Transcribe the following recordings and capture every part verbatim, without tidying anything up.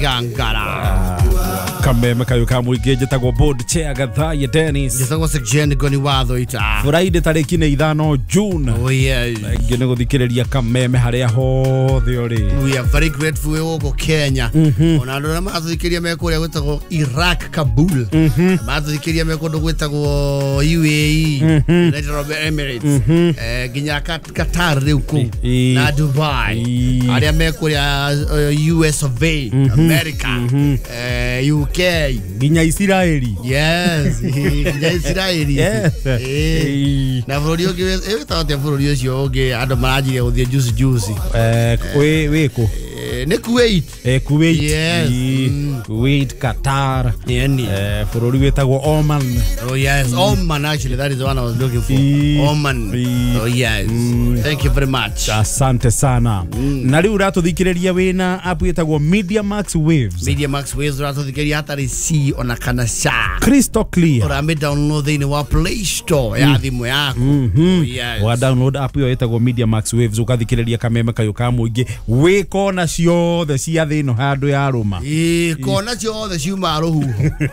Gangara Kameme kayo kamwige jetagwo board chair gatha ya Dennis jetagwo section goni watho ita Friday tariki ne ithano June. Oh yes ngene guthikiriria kameme haria hothe ori. We are very grateful we go Kenya ona andå arĩa mathikiria me kũrĩa gwĩtagwo Iraq Kabul mathikiria me kũndũ gwĩtagwo U A E United Arab Emirates eh ginya Qatar rĩu kũ na Dubai arĩa me kũrĩa U S of A America eh U K ginya Israeli. Yes ginya Israeli eh na bũrũri ũngĩ wĩtagwo bũrũri ũcio ũngĩ andũ maranjire gũthiĩ juice juice eh we weko ne Kuwait eh Kuwait yes mm. Kuwait Qatar yani eh furori wetagwo Oman. Oh yes mm. Oman actually that is the one I was looking for e Oman e oh yes mm. Thank you very much asante sana mm. na riu ratuthikireria wina app yetagwo Media Max Waves Media Max Waves ratuthikireria hatari C ona kana sha crystal clear ora me download in wa Play Store ya thimu yako mm -hmm. Oh yes wa download app yo yetagwo Media Max Waves ukathikiriria kameme kayo ka muingi wiko na ciothe cia thino handu ya ruma eh kona ciothe ciuma ruhu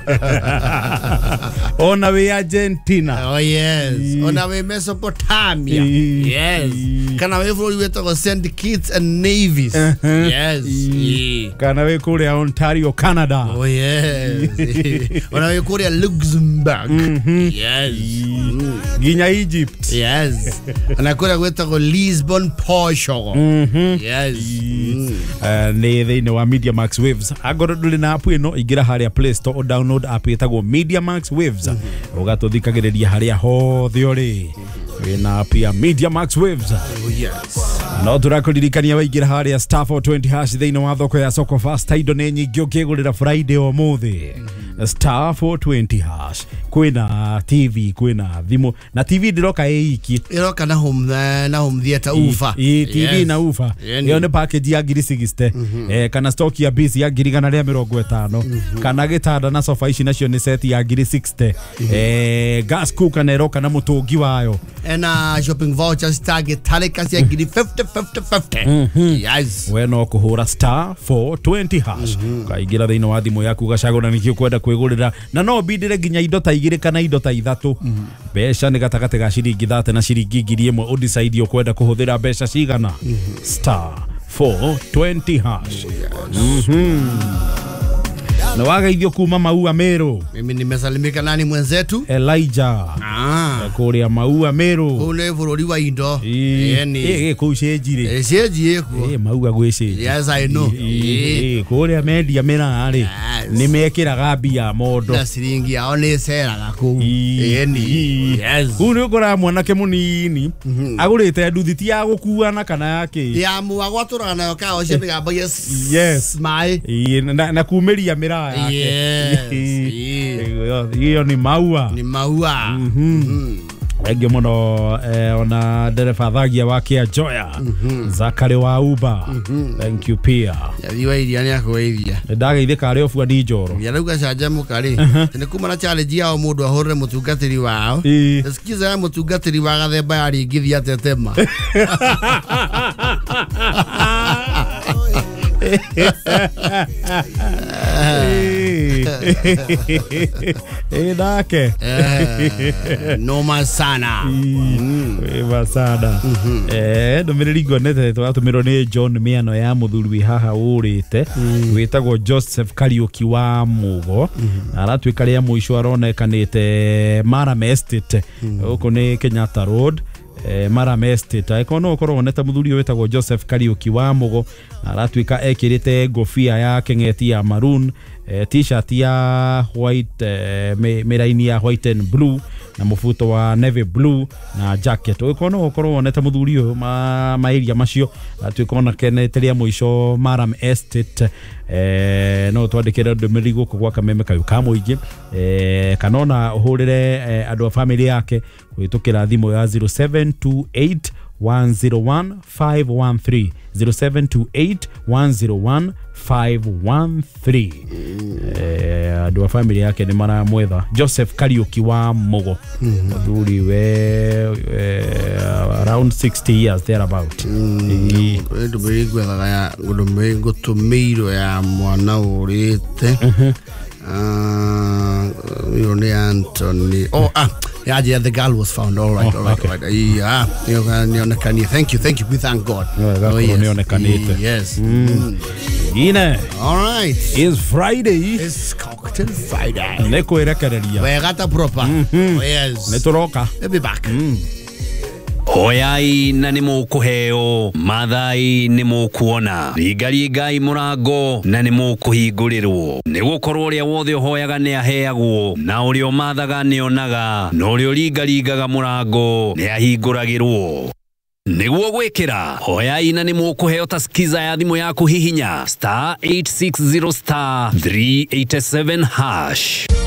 ona we Argentina oh yes e ona we Mesopotamia e yes e kana we bũrũri wetagwo Saint Kitts and Nevis uh -huh. Yes e kana we kuria Ontario Canada oh yes ona we kuria Luxembourg mm -hmm. Yes mm. ginya Egypt yes ana kuria wetagwo Lisbon Portugal mm -hmm. yes mm. uh, ne thĩinĩ wa Media Max Waves agora ndũrĩ na app ĩno ingira haria Play Store o download app yetagwo Media Max Waves mm -hmm. ũgatũthikagĩrĩria haria hothe ũrĩ wĩna app ya Media Max Waves. Oh yes no turakuririkania waingira haria star four twenty hash thĩinĩ wa thoko ya Soko Fast indo nĩ nyingĩ ũkĩgũrĩra Friday o mũthĩ mm -hmm. star four twenty hash kwĩna T V kwĩna thimũ na T V ndiroka ĩiki iroka na home na home theater ufa i T V na ufa iyo nĩ package ya ngiri sixty eh kana stock ya base ya ngiri igana rĩa mĩrongo ĩtano kana gĩtanda na sofa ici nacio nĩ set ya ngiri sixty eh gas cooker na iroka na mũtũngi wayo ena shopping vouchers target tarika cia ngiri fifty fifty fifty yes we no kuhura star four twenty hash kaingira thĩinĩ wa thimũ yaku gacagũra nĩkĩo kwenda kwĩgũrĩra na no bindire nginya indo ta igĩrĩ kana indo ta ithatũ mbeca nĩ gatagatĩ ga ciringi thate na ciringi ngiri ĩmwe ũdecide kwenda kũhũthĩra mbeca cigana star four twenty hash na wageithio kuma Maua Meru. Mimi nimesalimika nani mwenzetu Elijah ah kuria Maua Meru ule bũrũri wa indo yani eh kucenjire eh cenjire ko eh Maua gwĩcenjire yes I know eh kuria media merarĩ nĩ mekĩraga mbia mondo na ciringi yao nĩ ceraga kũu yani yes kũu nĩ ũkora mwanake mũnini agũrĩte nduthi ya gũkuana kana yake ya muwa gwatũraga nayo kao cia mĩgambo yes yes mai na kumĩria mĩraa yes hiyo ni Maua ni Maua wengi muno ona dereva thagia wake Joya Zakari wa Uber thank you pia yathiwa iria ni akweithia ndageithika ari ofu ndi njoro yarauga canja mukari ni kuma na challenge yao mũndũ ahorere mũtungatĩri wao sikiza ya mũtungatĩri wa gathemba ya ringithia tetema eh dake noma sana wema sana eh ndomereri ngonete twatumirwo ni John miano ya muthuri wi haha urite witagwo Joseph Kariuki wa Mugo aratwika ria muico aronekanite Maram Estate uko ni Kenyatta Road eh Maram Estate ikono korwo neta muthuri wetagwo Joseph Kariuki wa Mugo aratwika ekirite ngofia ya kengeti ya maroon eh, t-shirt ya white eh, meraini ya white and blue na mufuto wa navy blue na jacket ikono okorwo neta muthuri ma mairia macio atwikona keneteria muico Maram Estate eh no twandikira ndumiri guko gwa kameme kayo ka muingi eh kanona uhurire eh, andu a family yake witukira thimu ya zero seven two eight one zero one five one three zero seven two eight one zero one five one three eh ndio wa family yake ni mara mwetha Joseph Kariuki wa Mugo muthuri we around sixty years there about ndio bigwa ya ndio tumiro ya mwana urite ah yone Anthony oh ah yeah, yeah, the girl was found. All right, oh, all right, okay. All right. Yeah, thank you, thank you. We thank God. Oh, oh, yes. Yes. Mm. Ine. All right. It's Friday. It's Cocktail Friday. Neko irekereria. We gata proper. Mm-hmm. Oh, yes. Netoroka. We'll be back. Mm. Hoyai na nĩ mũkũheo, mathai nĩ mũkuona, ringaringai mũrango na nĩ mũkũhingũrĩrwo, nĩ gũkorwo ũrĩa wothe ũhoyaga nĩ aheagwo, na ũrĩa ũmathaga nĩ onaga, na ũrĩa ũringaringaga mũrango nĩ ahingũragĩrwo. Nĩguo gwĩkĩra, hoyai na nĩ mũkũheo ta skiza ya thimũ yaku hihinya star eight six zero star three eight seven hash.